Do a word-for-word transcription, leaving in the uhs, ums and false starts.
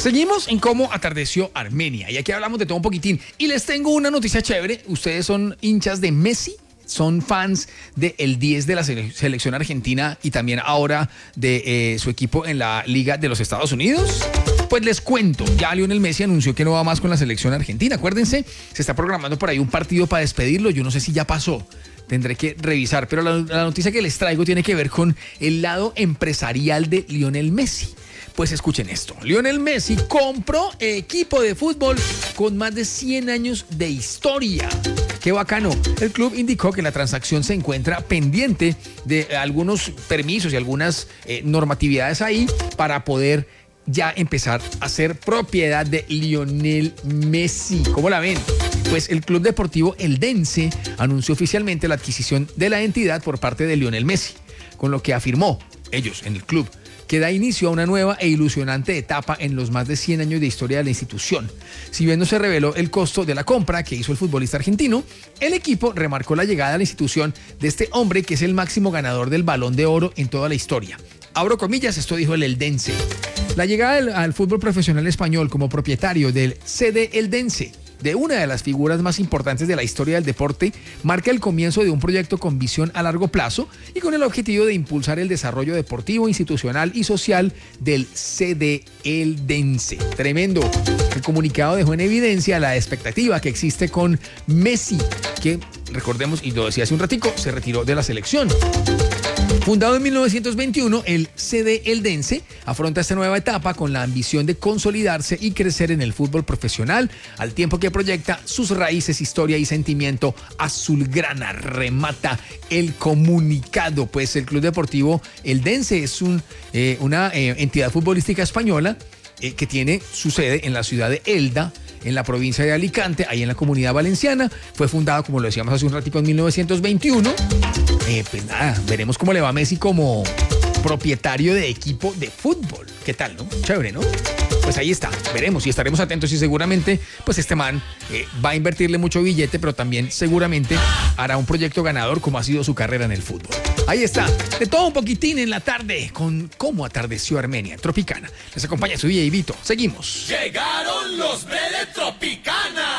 Seguimos en cómo atardeció Armenia y aquí hablamos de todo un poquitín y les tengo una noticia chévere. Ustedes son hinchas de Messi, son fans del diez de la selección argentina y también ahora de eh, su equipo en la Liga de los Estados Unidos. Pues les cuento, ya Lionel Messi anunció que no va más con la selección argentina. Acuérdense, se está programando por ahí un partido para despedirlo. Yo no sé si ya pasó, tendré que revisar, pero la, la noticia que les traigo tiene que ver con el lado empresarial de Lionel Messi. Pues escuchen esto, Lionel Messi compró equipo de fútbol con más de cien años de historia. ¡Qué bacano! El club indicó que la transacción se encuentra pendiente de algunos permisos y algunas eh, normatividades ahí para poder ya empezar a ser propiedad de Lionel Messi. ¿Cómo la ven? Pues el Club Deportivo Eldense anunció oficialmente la adquisición de la entidad por parte de Lionel Messi, con lo que afirmó ellos en el club que da inicio a una nueva e ilusionante etapa en los más de cien años de historia de la institución. Si bien no se reveló el costo de la compra que hizo el futbolista argentino, el equipo remarcó la llegada a la institución de este hombre que es el máximo ganador del Balón de Oro en toda la historia. Abro comillas, esto dijo el Eldense. La llegada al, al fútbol profesional español como propietario del C D Eldense, de una de las figuras más importantes de la historia del deporte, marca el comienzo de un proyecto con visión a largo plazo y con el objetivo de impulsar el desarrollo deportivo, institucional y social del C D Eldense. Tremendo. El comunicado dejó en evidencia la expectativa que existe con Messi, que, recordemos, y lo decía hace un ratico, se retiró de la selección. Fundado en mil novecientos veintiuno, el C D Eldense afronta esta nueva etapa con la ambición de consolidarse y crecer en el fútbol profesional, al tiempo que proyecta sus raíces, historia y sentimiento azulgrana. Remata el comunicado. Pues el Club Deportivo Eldense es un, eh, una eh, entidad futbolística española eh, que tiene su sede en la ciudad de Elda, en la provincia de Alicante, ahí en la Comunidad Valenciana. Fue fundado, como lo decíamos hace un ratico, en mil novecientos veintiuno. Eh, pues nada, veremos cómo le va a Messi como propietario de equipo de fútbol. ¿Qué tal, no? Chévere, ¿no? Pues ahí está, veremos y estaremos atentos y seguramente pues este man eh, va a invertirle mucho billete, pero también seguramente hará un proyecto ganador como ha sido su carrera en el fútbol. Ahí está, de todo un poquitín en la tarde con cómo atardeció Armenia en Tropicana. Les acompaña su D J Vito. Seguimos. Llegaron los Breves Tropicana.